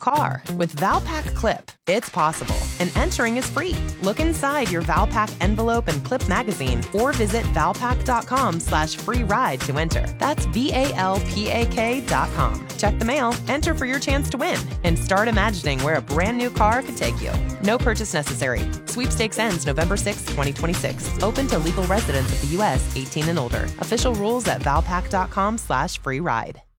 car. With Valpak Clip, it's possible, and entering is free. Look inside your Valpak envelope and clip magazine, or visit valpak.com/free ride to enter. That's VALPAK.com. Check the mail, enter for your chance to win, and start imagining where a brand new car could take you. No purchase necessary. Sweepstakes ends November 6, 2026. Open to legal residents of the U.S. 18 and older. Official rules at valpak.com/free ride.